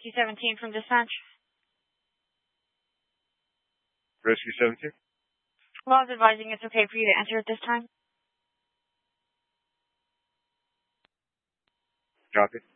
Rescue 17 from dispatch. Rescue 17? Well, I was advising it's okay for you to enter at this time. Copy.